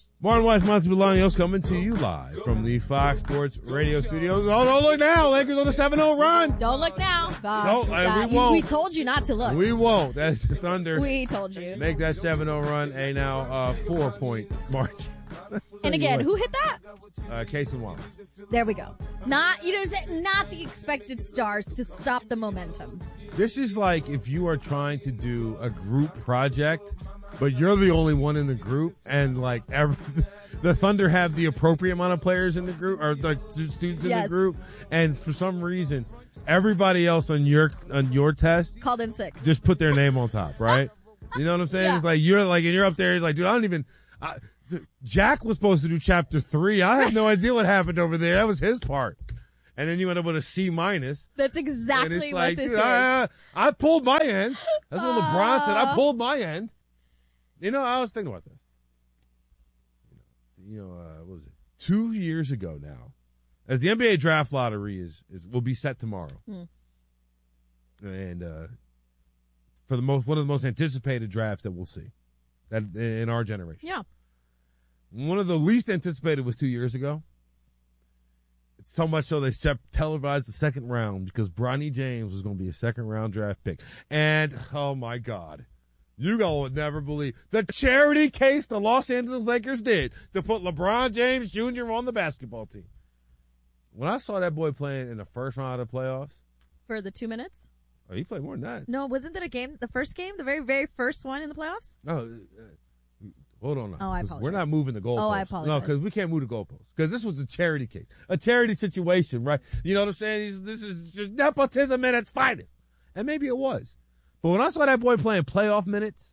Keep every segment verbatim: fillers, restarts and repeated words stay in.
Martin Weiss, Monty Bolaños coming to you live from the Fox Sports Radio studios. Oh, don't look now. Lakers on a seven oh run. Don't look now. God, Don't, uh, God. we won't. We told you not to look. We won't. That's the Thunder. We told you. Make that seven oh run a now uh, four-point march. And again, who hit that? Uh, Case and Wallace. There we go. Not, you know what I'm saying? Not the expected stars to stop the momentum. This is like if you are trying to do a group project, but you're the only one in the group, and like every, the Thunder have the appropriate amount of players in the group, or the students in Yes. the group, and for some reason, everybody else on your on your test Called in sick. just put their name on top, right? You know what I'm saying? Yeah. It's like you're like, and you're up there, like, dude, I don't even. I, Jack was supposed to do chapter three. I have no idea what happened over there. That was his part. And then you end up with a C minus. That's And exactly it's what like, this dude, is. I, I pulled my end. That's what LeBron said. I Aw. pulled my end. You know, I was thinking about this. You know, uh, what was it? Two years ago now, as the N B A draft lottery is, is will be set tomorrow, Hmm. and uh, for the most one of the most anticipated drafts that we'll see that in our generation. Yeah. One of the least anticipated was two years ago. It's so much so they sep- televised the second round because Bronny James was going to be a second round draft pick. And, oh my God, you all would never believe the charity case the Los Angeles Lakers did to put LeBron James Junior on the basketball team. When I saw that boy playing in the first round of the playoffs, For the two minutes? oh, he played more than that. No, wasn't that a game, the first game, the very, very first one in the playoffs? No, uh, hold on. Now, Oh, I 'cause We're apologize. not moving the goalposts. Oh, I No, apologize. because we can't move the goalposts. Because this was a charity case, a charity situation, right? You know what I'm saying? He's, this is just nepotism at its finest, and maybe it was. But when I saw that boy playing playoff minutes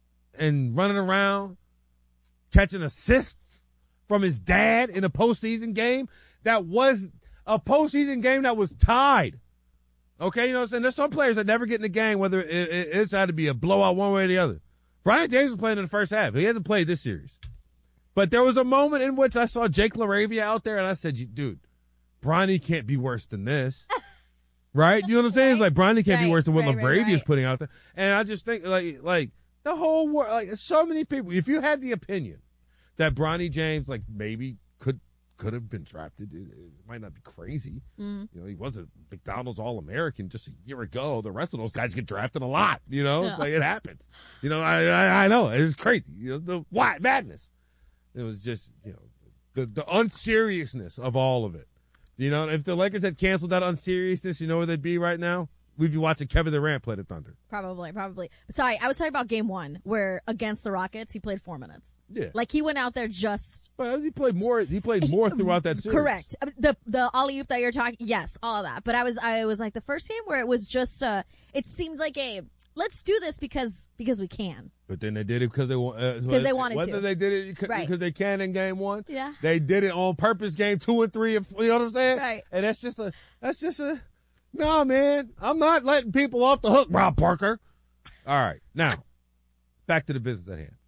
and running around, catching assists from his dad in a postseason game, that was a postseason game that was tied. Okay, you know what I'm saying? There's some players that never get in the game, whether it, it, it's had to be a blowout one way or the other. Brian James was playing in the first half. He hasn't played this series. But there was a moment in which I saw Jake LaRavia out there, and I said, dude, Bronny can't be worse than this. Right? You know what I'm saying? It's like Bronny can't be Right, worse than what right, LaRavia right, is right. putting out there. And I just think, like, like the whole world, like, so many people, if you had the opinion that Bronny James, like, maybe could could have been drafted, it, it might not be crazy. Mm. You know, he was a McDonald's All-American just a year ago. The rest of those guys get drafted a lot. You know, it's Yeah. like it happens. You know, I I, I know it's crazy. You know, the why madness. It was just, you know, the the unseriousness of all of it. You know, if the Lakers had canceled that unseriousness, you know where they'd be right now? We'd be watching Kevin Durant play the Thunder. Probably, probably. Sorry, I was talking about game one, where against the Rockets, he played four minutes. Yeah, Like, he went out there just... but he played more. He played more throughout that series. Correct. I mean, The the alley oop that you're talking, yes, all of that. But I was I was like the first game where it was just uh, it seemed like a let's do this because because we can. But then they did it because they want. Uh, 'Cause they wanted whether to. they did it because, Right. because they can in game one. Yeah. They did it on purpose. Game two and three. And, you know what I'm saying? Right. And that's just a. That's just a. No, man. I'm not letting people off the hook, Rob Parker. All right. Now, back to the business at hand.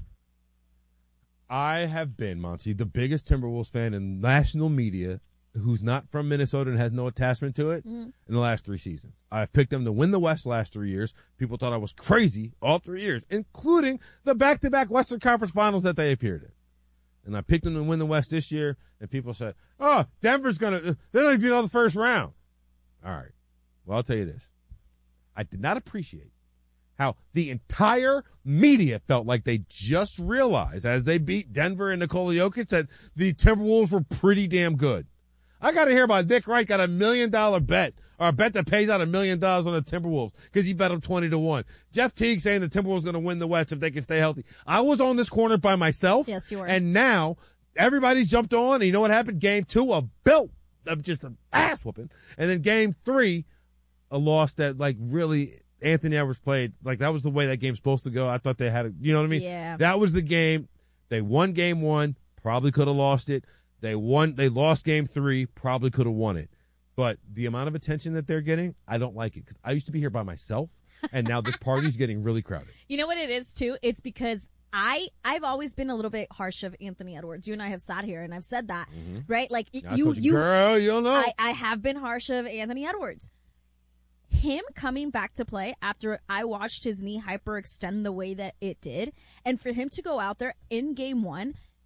I have been, Monty, the biggest Timberwolves fan in national media who's not from Minnesota and has no attachment to it Mhm. in the last three seasons. I've picked them to win the West the last three years. People thought I was crazy all three years, including the back-to-back Western Conference Finals that they appeared in. And I picked them to win the West this year, and people said, oh, Denver's going to – they're going to get out of the first round. All right. Well, I'll tell you this. I did not appreciate how the entire media felt like they just realized as they beat Denver and Nikola Jokic that the Timberwolves were pretty damn good. I got to hear about Nick Wright got a million dollar bet or a bet that pays out a million dollars on the Timberwolves because he bet them twenty to one. Jeff Teague saying the Timberwolves going to win the West if they can stay healthy. I was on this corner by myself. Yes, you were. And now everybody's jumped on. And you know what happened? Game two, a belt of just an ass whooping. And then game three, a loss that like really Anthony Edwards played. Like that was the way that game's supposed to go. I thought they had a, you know what I mean? Yeah. That was the game. They won game one, probably could have lost it. They won, they lost game three, probably could have won it. But the amount of attention that they're getting, I don't like it because I used to be here by myself and now this party's getting really crowded. You know what it is too? It's because I I've always been a little bit harsh of Anthony Edwards. You and I have sat here and I've said that, right? Like y- I you told you, you girl, you don't know. I, I have been harsh of Anthony Edwards. Him coming back to play after I watched his knee hyperextend the way that it did, and for him to go out there in game one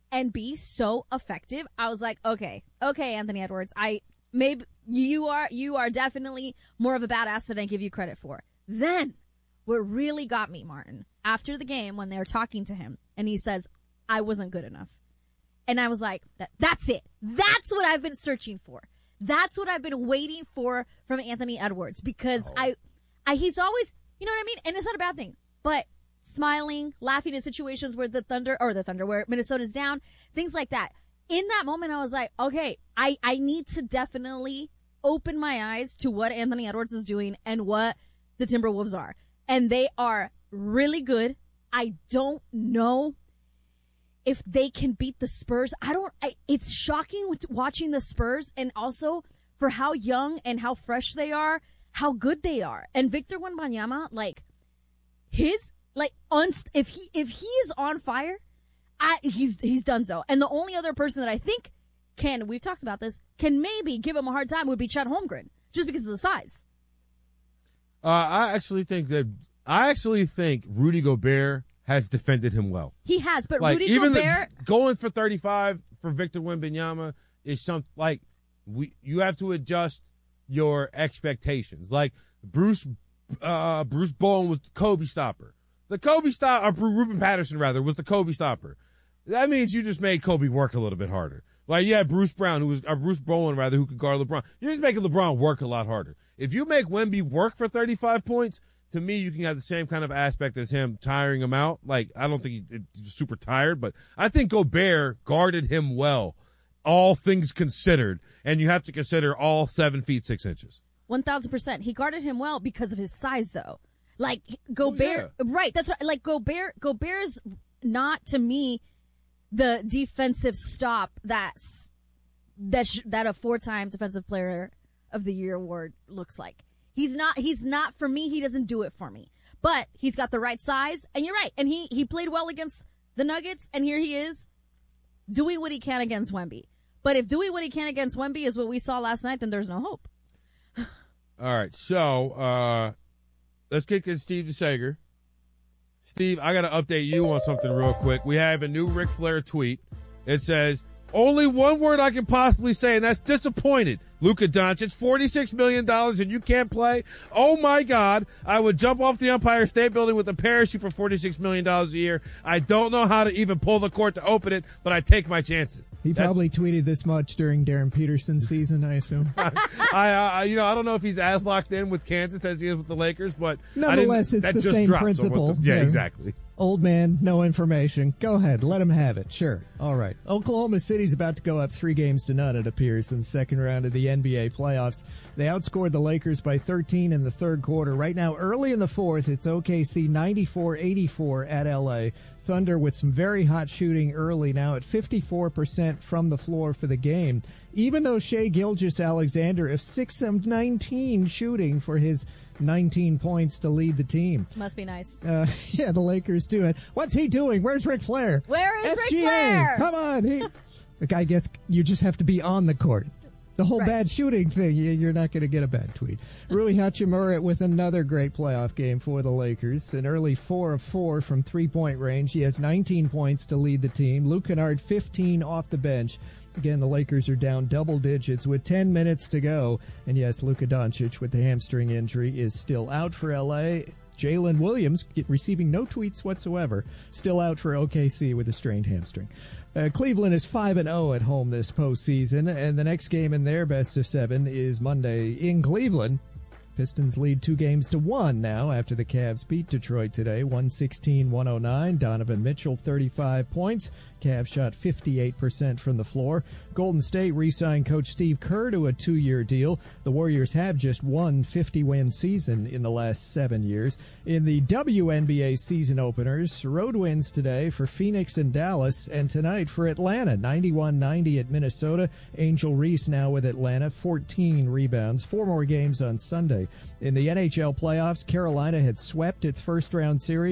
and be so effective. I was like, okay, okay, Anthony Edwards, I maybe you are you are definitely more of a badass than I give you credit for. Then, what really got me, Martin, after the game when they were talking to him, and he says, I wasn't good enough. And I was like, that, that's it. That's what I've been searching for. That's what I've been waiting for from Anthony Edwards, because oh. I, I, he's always, you know what I mean? And it's not a bad thing, but smiling, laughing in situations where the Thunder, or the Thunder, where Minnesota's down, things like that. In that moment, I was like, okay, I, I need to definitely open my eyes to what Anthony Edwards is doing and what the Timberwolves are. And they are really good. I don't know if they can beat the Spurs. I don't, I, it's shocking with watching the Spurs, and also for how young and how fresh they are, how good they are. And Victor Wembanyama, like, his, like, unst- if he, if he is on fire, I, he's, he's done so. And the only other person that I think can, we've talked about this, can maybe give him a hard time would be Chet Holmgren, just because of the size. Uh, I actually think that, I actually think Rudy Gobert has defended him well. He has, but like, Rudy even Gobert the, going for thirty-five for Victor Wembanyama is something like we. You have to adjust your expectations. Like Bruce, uh, Bruce Bowen was the Kobe stopper. The Kobe stop, or Ruben Patterson rather, was the Kobe stopper. That means you just made Kobe work a little bit harder. Like you had Bruce Brown, who was or Bruce Bowen rather, who could guard LeBron. You're just making LeBron work a lot harder. If you make Wemby work for thirty-five points. To me, you can have the same kind of aspect as him, tiring him out. Like, I don't think he, he's super tired, but I think Gobert guarded him well, all things considered. And you have to consider all seven feet, six inches. one thousand percent. He guarded him well because of his size, though. Like, Gobert, oh, yeah. right, that's right. Like, Gobert, Gobert's not, to me, the defensive stop that's, that, sh- that a four-time Defensive Player of the Year award looks like. He's not, he's not for me. He doesn't do it for me, but he's got the right size. And you're right. And he, he played well against the Nuggets. And here he is doing what he can against Wemby. But if doing what he can against Wemby is what we saw last night, then there's no hope. All right. So, uh, let's kick in Steve DeSager. Steve, I got to update you on something real quick. We have a new Ric Flair tweet. It says, only one word I can possibly say, and that's disappointed. Luka Doncic, forty-six million dollars and you can't play? Oh my God. I would jump off the Empire State Building with a parachute for forty-six million dollars a year. I don't know how to even pull the court to open it, but I take my chances. He That's... probably tweeted this much during Darren Peterson's season, I assume. I, I, you know, I don't know if he's as locked in with Kansas as he is with the Lakers, but nonetheless, it's that the just same dropped, principle. So the, yeah, yeah, exactly. Old man, no information. Go ahead, let him have it. Sure. All right. Oklahoma City's about to go up three games to none, it appears, in the second round of the N B A playoffs. They outscored the Lakers by thirteen in the third quarter. Right now, early in the fourth, it's O K C ninety-four eighty-four at L A. Thunder with some very hot shooting early now at fifty-four percent from the floor for the game. Even though Shai Gilgeous-Alexander is six of nineteen shooting for his nineteen points to lead the team. Must be nice. Uh, yeah, the Lakers do it. What's he doing? Where's Ric Flair? Where is S G A? Ric Flair? Come on. He, I guess you just have to be on the court. The whole right. bad shooting thing, you're not going to get a bad tweet. Rui Hachimura with another great playoff game for the Lakers. An early four of four from three-point range. He has nineteen points to lead the team. Luke Kennard, fifteen off the bench. Again, the Lakers are down double digits with ten minutes to go. And yes, Luka Doncic with the hamstring injury is still out for L A. Jalen Williams receiving no tweets whatsoever, still out for O K C with a strained hamstring. Uh, Cleveland is five and oh at home this postseason, and the next game in their best of seven is Monday in Cleveland. Pistons lead two games to one now after the Cavs beat Detroit today, one sixteen one oh nine. Donovan Mitchell, thirty-five points. Cavs shot fifty-eight percent from the floor. Golden State re-signed Coach Steve Kerr to a two-year deal. The Warriors have just one fifty-win season in the last seven years. In the W N B A season openers, road wins today for Phoenix and Dallas, and tonight for Atlanta, ninety-one ninety at Minnesota. Angel Reese now with Atlanta, fourteen rebounds. Four more games on Sunday. In the N H L playoffs, Carolina had swept its first-round series.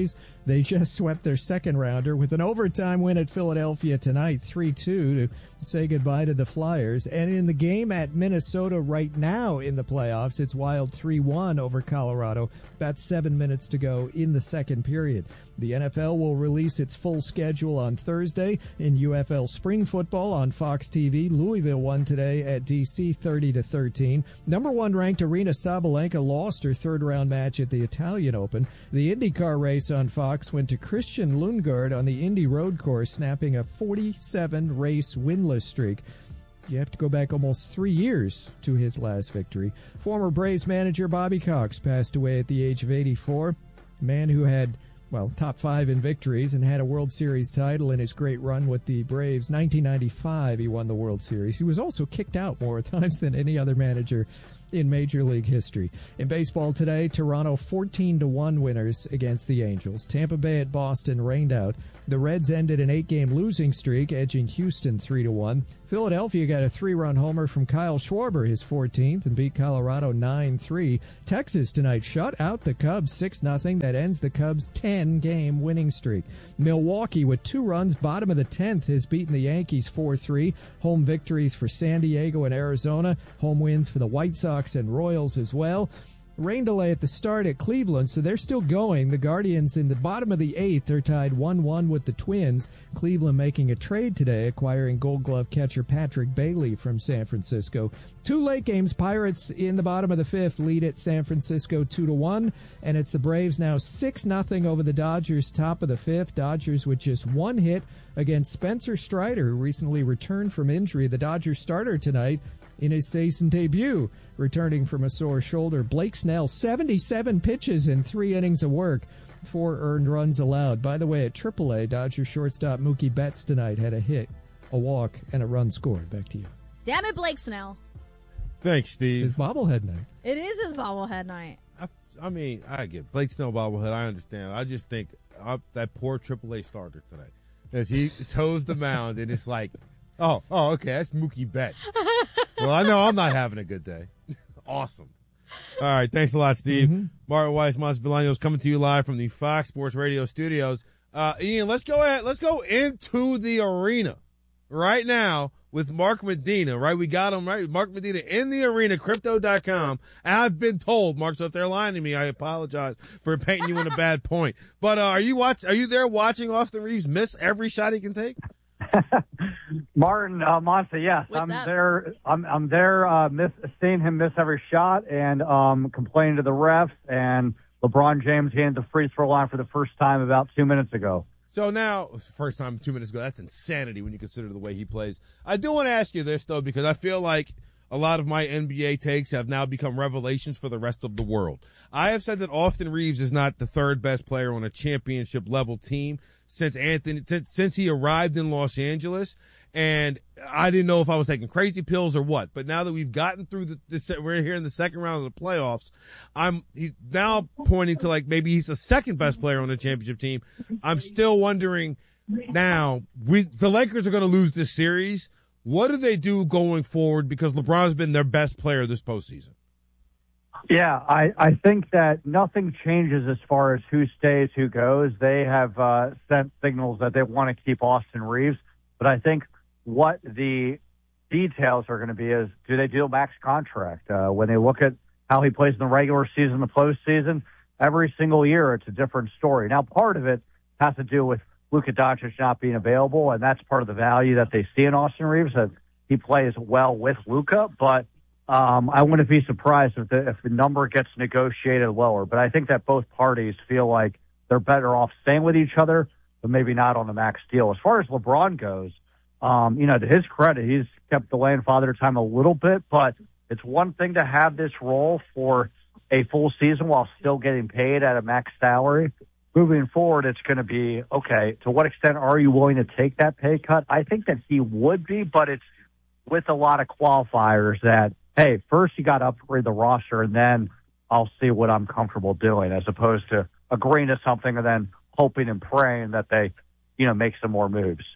They just swept their second rounder with an overtime win at Philadelphia tonight, three two, to say goodbye to the Flyers. And in the game at Minnesota right now in the playoffs, it's Wild three one over Colorado. About seven minutes to go in the second period. The N F L will release its full schedule on Thursday. In U F L spring football on Fox T V, Louisville won today at D C thirty to thirteen. Number one ranked Arena Sabalenka lost her third round match at the Italian Open. The IndyCar race on Fox went to Christian Lundgaard on the Indy Road Course, snapping a forty-seven race winless streak. You have to go back almost three years to his last victory. Former Braves manager Bobby Cox passed away at the age of eighty-four. A man who had, well, top five in victories and had a World Series title in his great run with the Braves. nineteen ninety-five, he won the World Series. He was also kicked out more times than any other manager in Major League history. In baseball today, Toronto fourteen to one winners against the Angels. Tampa Bay at Boston rained out. The Reds ended an eight-game losing streak, edging Houston three to one. Philadelphia got a three-run homer from Kyle Schwarber, his fourteenth, and beat Colorado nine three. Texas tonight shut out the Cubs six nothing. That ends the Cubs' ten-game winning streak. Milwaukee, with two runs, bottom of the tenth, has beaten the Yankees four three. Home victories for San Diego and Arizona. Home wins for the White Sox and Royals as well. Rain delay at the start at Cleveland, so they're still going. The Guardians in the bottom of the eighth are tied one one with the Twins. Cleveland making a trade today, acquiring Gold Glove catcher Patrick Bailey from San Francisco. Two late games. Pirates in the bottom of the fifth lead at San Francisco two to one, and it's the Braves now six nothing over the Dodgers, top of the fifth. Dodgers with just one hit against Spencer Strider, who recently returned from injury. The Dodgers starter tonight in his season debut, returning from a sore shoulder. Blake Snell, seventy-seven pitches in three innings of work, four earned runs allowed. By the way, at triple A, Dodgers shortstop Mookie Betts tonight had a hit, a walk, and a run scored. Back to you. Damn it, Blake Snell. Thanks, Steve. His bobblehead night. It is his bobblehead night. I, I mean, I get Blake Snell bobblehead. I understand. I just think uh, that poor triple A starter today, as he toes the mound, and it's like, oh, oh, okay, that's Mookie Betts. Well, I know I'm not having a good day. Awesome. All right, thanks a lot, Steve. Mm-hmm. Martin Weiss, Monster Villanos, coming to you live from the Fox Sports Radio studios. Uh, Ian, let's go ahead. Let's go into the arena right now with Mark Medina, right? We got him, right? Mark Medina in the arena, crypto dot com. I've been told, Mark, so if they're lying to me, I apologize for painting you in a bad point. But uh, are you watch? Are you there watching Austin Reeves miss every shot he can take? Martin uh, Monsa, yes, What's I'm up? there. I'm I'm there, uh, miss, seeing him miss every shot and um, complaining to the refs. And LeBron James getting the free throw line for the first time about two minutes ago. So now, first time two minutes ago, that's insanity when you consider the way he plays. I do want to ask you this, though, because I feel like a lot of my N B A takes have now become revelations for the rest of the world. I have said that Austin Reeves is not the third best player on a championship level team since Anthony, since, since he arrived in Los Angeles. And I didn't know if I was taking crazy pills or what. But now that we've gotten through the, this, we're here in the second round of the playoffs. I'm, he's now pointing to like maybe he's the second best player on the championship team. I'm still wondering now, we, the Lakers are going to lose this series. What do they do going forward? Because LeBron's been their best player this postseason. Yeah, I, I think that nothing changes as far as who stays, who goes. They have uh, sent signals that they want to keep Austin Reeves. But I think what the details are going to be is, do they do a max contract? Uh, when they look at how he plays in the regular season, the postseason, every single year it's a different story. Now, part of it has to do with Luka Doncic not being available, and that's part of the value that they see in Austin Reeves, that he plays well with Luka. But um, I wouldn't be surprised if the, if the number gets negotiated lower. But I think that both parties feel like they're better off staying with each other, but maybe not on the max deal. As far as LeBron goes, um, you know, to his credit, he's kept delaying father time a little bit, but it's one thing to have this role for a full season while still getting paid at a max salary. Moving forward, it's going to be, okay, to what extent are you willing to take that pay cut? I think that he would be, but it's with a lot of qualifiers that, hey, first you got to upgrade the roster, and then I'll see what I'm comfortable doing, as opposed to agreeing to something and then hoping and praying that they, you know, make some more moves.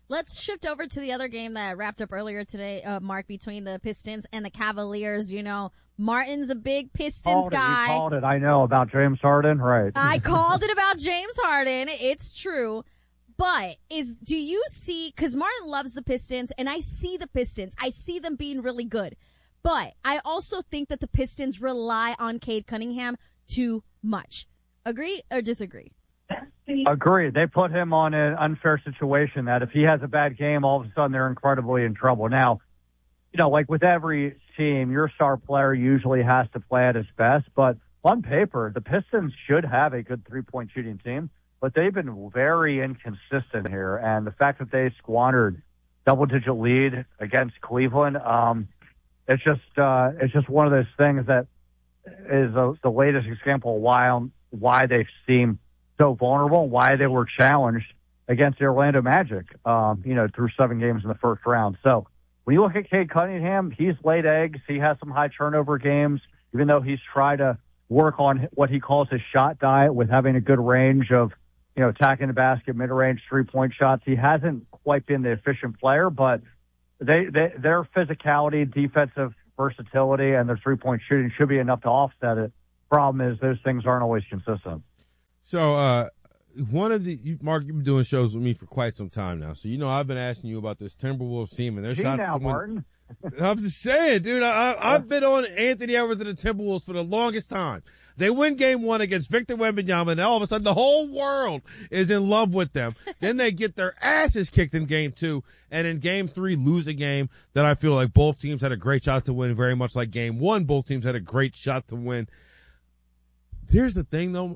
Let's shift over to the other game that wrapped up earlier today, uh, Mark, between the Pistons and the Cavaliers. You know, Martin's a big Pistons called guy. It, you called it. I know about James Harden, right? I called it about James Harden. It's true. But is do you see, because Martin loves the Pistons, and I see the Pistons. I see them being really good. But I also think that the Pistons rely on Cade Cunningham too much. Agree or disagree? Agree. They put him on an unfair situation that if he has a bad game, all of a sudden they're incredibly in trouble. Now, you know, like with every team, your star player usually has to play at his best. But on paper, the Pistons should have a good three-point shooting team, but they've been very inconsistent here. And the fact that they squandered double-digit lead against Cleveland, um, it's just uh, it's just one of those things that is a, the latest example of why why they seem so vulnerable, why they were challenged against the Orlando Magic, um, you know, through seven games in the first round. So when you look at Cade Cunningham, he's laid eggs. He has some high turnover games, even though he's tried to work on what he calls his shot diet with having a good range of, you know, attacking the basket, mid-range three-point shots. He hasn't quite been the efficient player, but they, they their physicality, defensive versatility, and their three-point shooting should be enough to offset it. Problem is those things aren't always consistent. So, uh, one of the, you, Mark, you've been doing shows with me for quite some time now. So, you know, I've been asking you about this Timberwolves team and their Gee shots. now, to win. Martin. I'm just saying, dude, I, I, I've been on Anthony Edwards and the Timberwolves for the longest time. They win game one against Victor Wembanyama, and all of a sudden the whole world is in love with them. Then they get their asses kicked in game two, and in game three lose a game that I feel like both teams had a great shot to win, very much like game one. Both teams had a great shot to win. Here's the thing, though.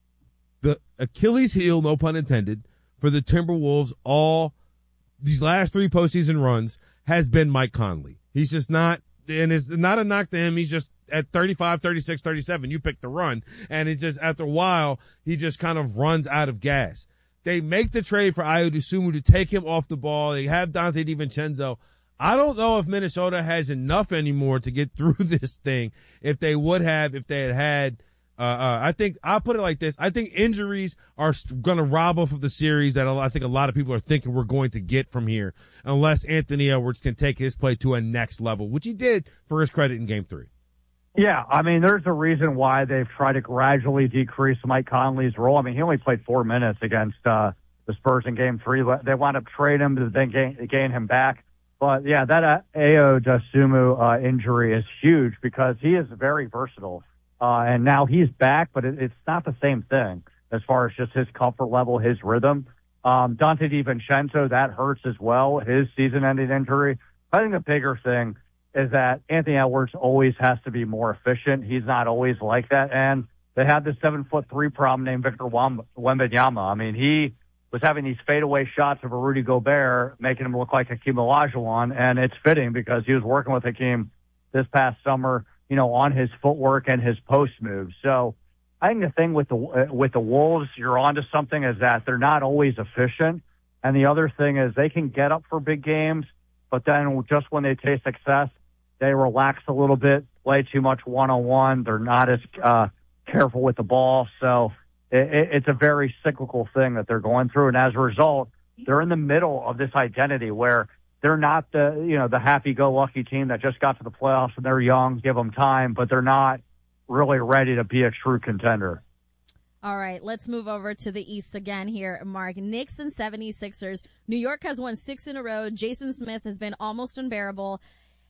The Achilles heel, no pun intended, for the Timberwolves all these last three postseason runs has been Mike Conley. He's just not, and it's not a knock to him. He's just at thirty-five, thirty-six, thirty-seven. You pick the run, and it's just after a while he just kind of runs out of gas. They make the trade for Ayo Dosunmu to take him off the ball. They have Dante DiVincenzo. I don't know if Minnesota has enough anymore to get through this thing. If they would have, if they had had. Uh, uh, I think I'll put it like this. I think injuries are going to rob us of the series that I think a lot of people are thinking we're going to get from here, unless Anthony Edwards can take his play to a next level, which he did for his credit in game three. Yeah, I mean, there's a reason why they've tried to gradually decrease Mike Conley's role. I mean, he only played four minutes against uh, the Spurs in game three. They wound up trading him to then gain, gain him back. But, yeah, that uh, Ayo Dosunmu uh, injury is huge because he is very versatile. Uh, and now he's back, but it, it's not the same thing as far as just his comfort level, his rhythm. Um, Dante DiVincenzo, that hurts as well, his season-ending injury. I think the bigger thing is that Anthony Edwards always has to be more efficient. He's not always like that. And they have this seven-foot-three problem named Victor Wembanyama. I mean, he was having these fadeaway shots of a Rudy Gobert, making him look like Hakeem Olajuwon, and it's fitting because he was working with Hakeem this past summer, you know, on his footwork and his post moves. So I think the thing with the uh, with the Wolves, you're onto something, is that they're not always efficient. And the other thing is they can get up for big games, but then just when they taste success, they relax a little bit, play too much one-on-one. They're not as uh, careful with the ball. So it, it, it's a very cyclical thing that they're going through. And as a result, they're in the middle of this identity where they're not the, you know, the happy-go-lucky team that just got to the playoffs and they're young, give them time, but they're not really ready to be a true contender. All right, let's move over to the East again here, Mark. Knicks and seventy-sixers. New York has won six in a row. Jason Smith has been almost unbearable.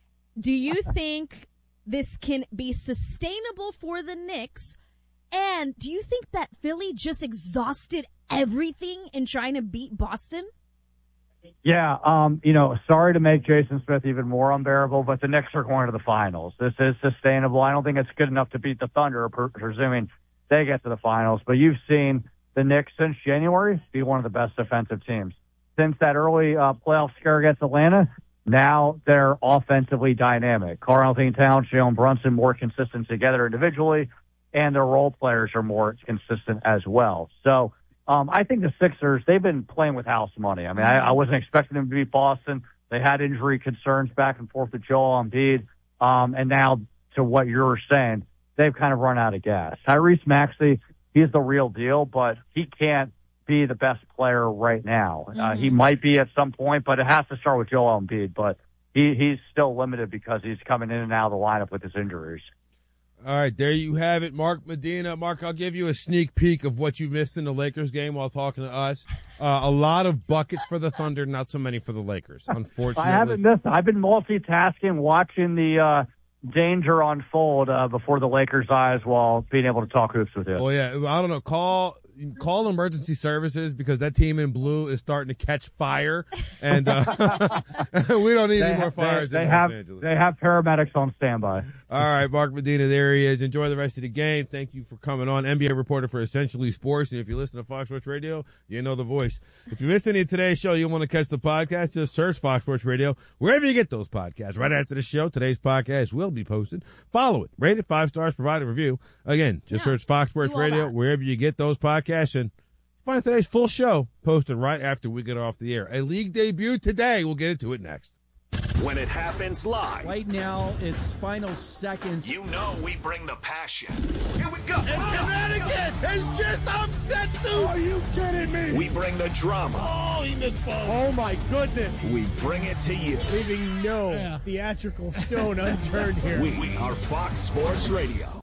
Do you think this can be sustainable for the Knicks? And do you think that Philly just exhausted everything in trying to beat Boston? Yeah, um, you know, sorry to make Jason Smith even more unbearable, but the Knicks are going to the finals. This is sustainable. I don't think it's good enough to beat the Thunder, presuming they get to the finals. But you've seen the Knicks since January be one of the best defensive teams. Since that early uh, playoff scare against Atlanta, now they're offensively dynamic. Karl-Anthony Towns, Jalen Brunson more consistent together individually, and their role players are more consistent as well. So, Um, I think the Sixers, they've been playing with house money. I mean, I, I wasn't expecting them to beat Boston. They had injury concerns back and forth with Joel Embiid. Um, and now to what you were saying, they've kind of run out of gas. Tyrese Maxey, he's the real deal, but he can't be the best player right now. Mm-hmm. Uh, he might be at some point, but it has to start with Joel Embiid. But he, he's still limited because he's coming in and out of the lineup with his injuries. All right, there you have it, Mark Medina. Mark, I'll give you a sneak peek of what you missed in the Lakers game while talking to us. Uh, a lot of buckets for the Thunder, not so many for the Lakers, unfortunately. I haven't missed. I've been multitasking, watching the uh, danger unfold uh, before the Lakers' eyes while being able to talk hoops with you. Oh, yeah. I don't know. Call call emergency services because that team in blue is starting to catch fire, and uh, we don't need they, any more fires they, in they Los have, Angeles. They have paramedics on standby. All right, Mark Medina, there he is. Enjoy the rest of the game. Thank you for coming on. N B A reporter for Essentially Sports. And if you listen to Fox Sports Radio, you know the voice. If you missed any of today's show, you want to catch the podcast, just search Fox Sports Radio wherever you get those podcasts. Right after the show, today's podcast will be posted. Follow it. Rate it five stars, provide a review. Again, just Yeah, search Fox Sports Radio that. wherever you get those podcasts. And find today's full show posted right after we get off the air. A league debut today. We'll get into it next. When it happens live. Right now, it's final seconds. You know we bring the passion. Here we go. And Connecticut has just upset Duke. Are you kidding me? We bring the drama. Oh, he missed ball. Oh, my goodness. We bring it to you. Leaving no Yeah. theatrical stone unturned here. We are Fox Sports Radio.